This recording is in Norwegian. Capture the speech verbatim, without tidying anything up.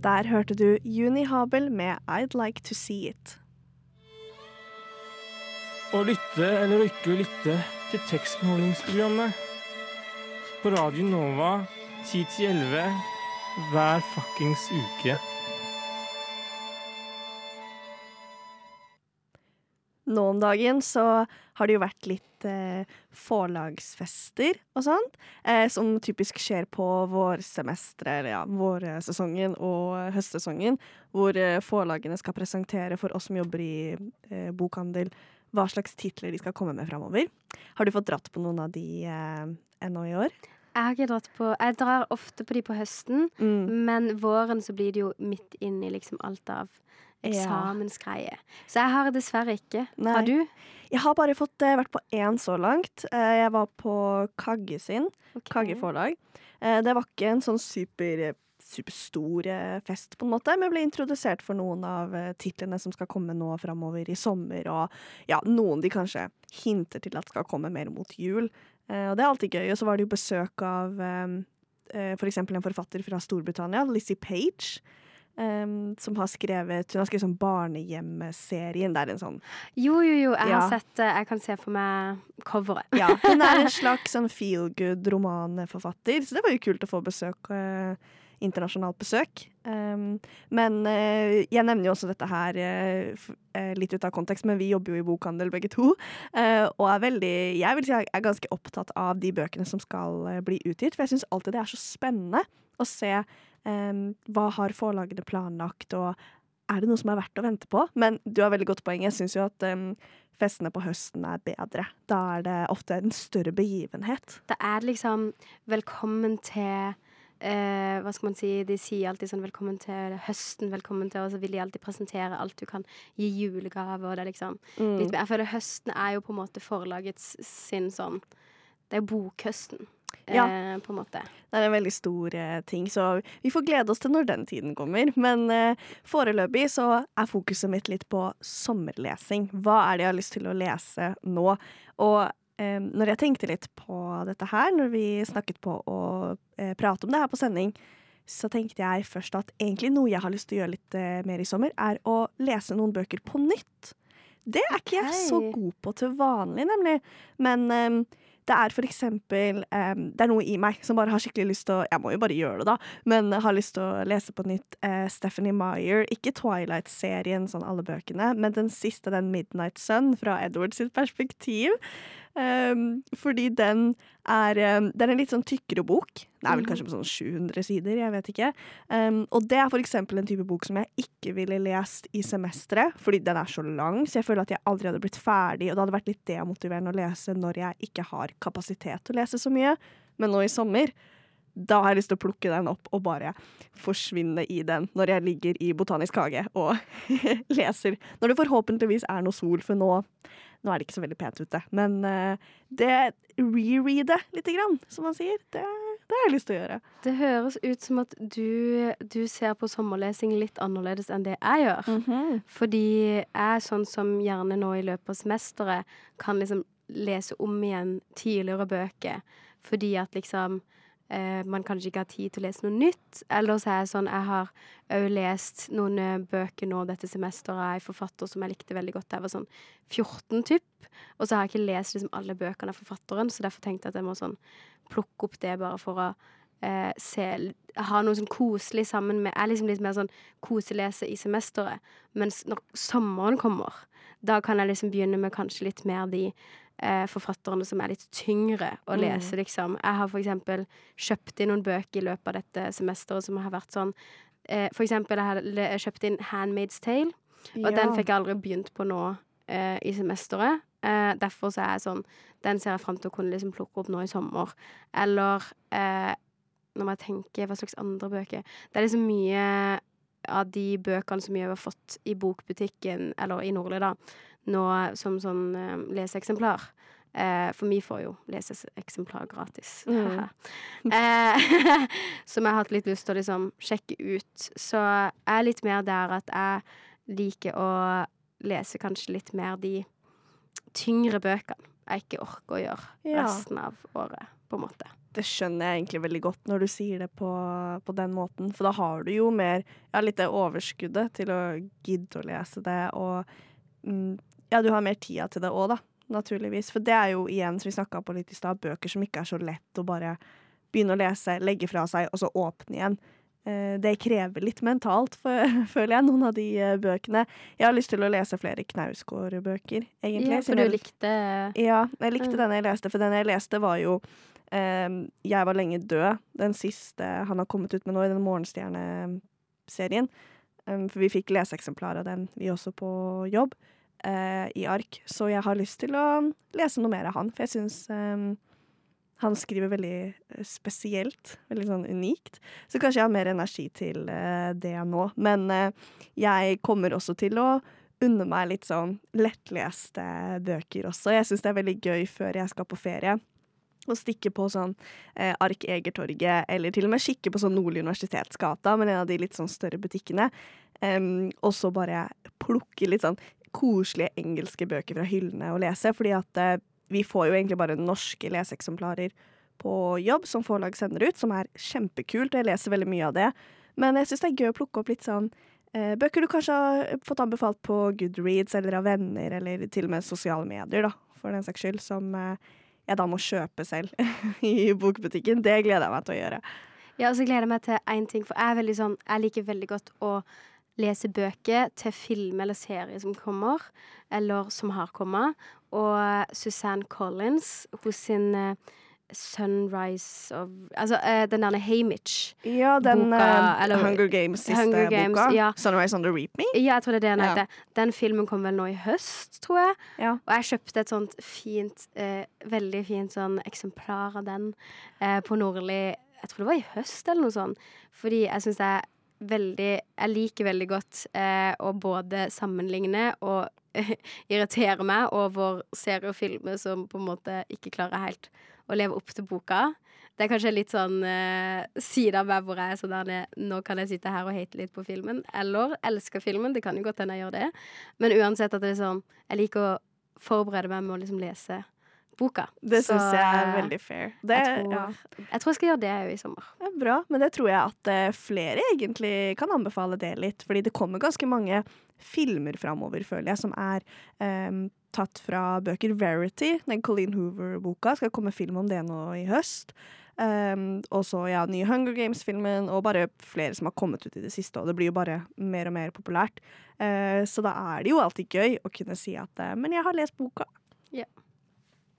Der hørte du Juni Habel med I'd Like to See It. Å lytte eller å ikke lytte til tekstbehandlingsprogrammet på Radio Nova ti til elleve hver fuckings uke. Nå om dagen så har det jo vært litt eh, forlagsfester og sånt, eh, som typisk skjer på vårsemestre, eller ja, vårsesongen og høstsesongen, hvor eh, forlagene skal presentere for oss som jobber i eh, bokhandel, hva slags titler de skal komme med fremover. Har du fått dratt på noen av de eh, ennå i år? Jeg har ikke dratt på, jeg drar ofte på de på høsten, Mm. men våren så blir det jo midt inn i liksom alt av eksamensgreie. Så jeg har dessverre ikke. Nei. Har du? Jeg har bare fått eh, vært på én så langt. Eh, jeg var på Kagge sin, Ok. Kagge forlag. Eh, det var ikke en sånn super, superstor eh, fest på en måte, men jeg ble introdusert for noen av eh, titlene som skal komme nå fremover i sommer, og ja, noen de kanskje hinter til at skal komme mer mot jul. Eh, og det er alltid gøy, og så var det jo besøk av eh, eh, for eksempel en forfatter fra Storbritannia, Lizzie Page, Um, som har skrevet, hun har skrevet sånn barnehjemmeserien, det er en sånn, Jo, jo, jo, jeg Ja. har sett det. Jeg kan se for meg coveret. ja, hun er en slags sånn feel-good romanforfatter, så det var jo kult å få besøk, uh, internasjonalt besøk. Um, men uh, jeg nevner jo også dette her uh, f- uh, litt ut av kontekst, men vi jobber jo i bokhandel begge to, uh, og er veldig, jeg vil si jeg er ganske opptatt av de bøkene som skal uh, bli utgitt, for jeg synes alltid det er så spennende å se Um, hva har forlagene planlagt, og er det noe som er verdt å vente på? Men du har veldig godt poeng. Jeg synes jo at um, festene på høsten er bedre. Da er det ofte en større begivenhet. Da er det liksom velkommen til eh, hva skal man si, de sier alltid sånn velkommen til høsten, velkommen til, og så vil de alltid presentere alt du kan gi julegave, og det er liksom Mm. litt mer. Jeg føler høsten er jo på en måte forlagets sin sånn, det er jo bokhøsten. Ja. Eh, på en måte. Det er en veldig stor eh, ting, så vi får glede oss til når den tiden kommer. Men eh, foreløpig så er fokuset mitt litt på sommerlesing. Hva er det jeg har lyst til å lese nå? Og eh, når jeg tenkte litt på dette her, når vi snakket på å eh, prate om det her på sending, så tenkte jeg først at egentlig noe jeg har lyst til å gjøre litt eh, mer i sommer, er å lese noen bøker på nytt. Det er ikke jeg så Ok. god på til vanlig, nemlig. Men eh, det er for eksempel, um, det er noe i meg som bare har skikkelig lyst til å, jeg må jo bare gjøre det da, men har lyst til å lese på nytt uh, Stephanie Meyer, ikke Twilight-serien, sånn alle bøkene, men den siste, den Midnight Sun, fra Edward sitt perspektiv. Um, fordi den er, um, den er en litt sånn tykkere bok. Den er vel Mhm. kanskje på sånn sju hundre sider, jeg vet ikke. Um, og det er for eksempel en type bok som jeg ikke ville lest i semesteret, fordi den er så lang, så jeg føler at jeg aldri hadde blitt ferdig, og det hadde vært litt demotiverende å lese når jeg ikke har kapasitet til å lese så mye. Men nå i sommer, da har jeg lyst til å plukke den opp og bare forsvinne i den når jeg ligger i botanisk hage og leser. Når det forhåpentligvis er noe sol, for nå, nå er det ikke så veldig pent ute. Men uh, det rereade lite grann, som man sier, det, det har jeg lyst til å gjøre. Det høres ut som at du, du ser på sommerlesing litt annerledes enn det jeg gjør. Fordi jeg er sånn som gjerne nå i løpet av semesteret kan liksom lese om igjen tidligere bøker, fordi at liksom eh, man kanskje ikke har tid til å lese noe nytt. Eller så er jeg sånn, jeg har også lest noen eh, bøker nå dette semesteret av en forfatter som jeg likte veldig godt. Jeg var sånn fjorten typ, og så har jeg ikke lest liksom alle bøkene av forfatteren, så derfor tenkte jeg at jeg må sånn plukke opp det bare for å eh, se, ha noe sånn koselig sammen med, jeg er liksom litt mer sånn koselese i semesteret, mens når sommeren kommer, da kan jeg liksom begynne med kanskje litt mer de eh, forfatterne som er litt tyngre å lese, liksom. Jeg har for eksempel kjøpt inn noen bøker i løpet av dette semesteret som har vært sånn, eh, for eksempel jeg har le- kjøpt inn Handmaid's Tale, og den fikk jeg aldri begynt på nå eh, i semesteret. Eh, derfor så er jeg sånn, den ser jeg frem til å kunne liksom plukke opp nå i sommer. Eller, eh, når man tenker hva slags andre bøker. Det er liksom mye av de bøkene som jeg har fått i bokbutikken, eller i Nordli da, nå som sånn eh, leseeksemplar. Eh, for vi får jo leseeksemplar gratis. Mm. eh, som jeg har hatt litt lyst til å liksom sjekke ut. Så jeg er litt mer der at jeg liker å lese kanskje litt mer de tyngre bøkene jeg ikke orker å gjøre Ja. resten av året, på en måte. det skjønner jeg egentlig veldig godt når du sier det på, på den måten. For da har du jo mer, ja, litt det overskuddet til å gidde å lese det, og mm, ja, du har mer tida til det også da, naturligvis. For det er jo igjen, som vi snakket på litt i sted, bøker som ikke er så lett å bare begynne å lese, legge fra seg, og så åpne igjen. Eh, det krever litt mentalt, for, føler jeg, noen av de uh, bøkene. Jeg har lyst til å lese flere Knausgård-bøker, egentlig. Ja, for du jeg, likte... Ja, jeg likte Mm. den jeg leste, for den jeg leste var jo Um, Jeg var lenge død, den siste han har kommet ut med nå i den Morgenstjerne-serien. Um, for vi fikk leseeksemplar av den, vi også på jobb, uh, i ark. Så jeg har lyst til å lese noe mer av han, for jeg synes um, han skriver veldig spesielt, veldig sånn unikt. Så kanskje jeg har mer energi til uh, det nå. Men uh, jeg kommer også til å unne meg litt sånn lettleste bøker også. Jeg synes det er veldig gøy før jeg skal på ferie å stikke på sånn eh, Ark Egertorget, eller til og med kikke på sånn Nordlig Universitetsgata, men en av de litt sånn større butikkene. Um, og så bare plukke litt sånn koselige engelske bøker fra hyllene og lese, fordi at eh, vi får jo egentlig bare norske leseeksemplarer på jobb som forlag sender ut, som er kjempekult, og jeg leser veldig mye av det. Men jeg synes det er gøy å plukke opp litt sånn eh, bøker du kanskje har fått anbefalt på Goodreads, eller av venner, eller til og med sosiale medier, da, for den saks skyld, som eh, jeg da må kjøpe selv i bokbutikken. Det gleder jeg meg til å gjøre. Ja, og så gleder jeg meg til en ting, for jeg er veldig sånn, jeg liker veldig godt å lese bøker til film eller serie som kommer, eller som har kommet, og Suzanne Collins, hos sin uh, Sunrise of, altså uh, den derne Haymitch. Ja, den boka, uh, eller, Hunger Games siste Hunger Games, boka. Ja. Sunrise on the Reaping. Ja, jeg tror det er det den Ja. heter. Den filmen kom vel nå i høst, tror jeg. Ja. Og jeg kjøpte et sånt fint, eh, veldig fint sånn eksemplar av den eh, på Nordli, jeg tror det var i høst eller noe sånt, fordi jeg synes det er veldig, jeg liker veldig godt eh, å både sammenligne og eh, irritere meg over serier og filmer som på en måte ikke klarer helt å leve opp til boka. Det er kanskje litt sånn eh, side av meg hvor jeg er sånn der, nå kan jeg sitte her og hate litt på filmen, eller elsker filmen, det kan jo godt hende jeg gjør det. Men uansett at det er sånn, jeg liker å forberede meg med å liksom lese boka. Det Så, synes jeg er eh, veldig fair. Det, jeg, tror, ja. jeg tror jeg skal gjøre det jo i sommer. Det er bra, men det tror jeg at eh, flere egentlig kan anbefale det litt, fordi det kommer ganske mange filmer fremover, føler jeg, som er um, tatt fra bøker. Verity, den Colleen Hoover-boka, skal komme film om det nå i høst. Um, og så, ja, nye Hunger Games-filmen, og bare flere som har kommet ut i det siste, og det blir jo bare mer og mer populært. Uh, så da er det jo alltid gøy å kunne si at uh, men jeg har lest boka. Ja.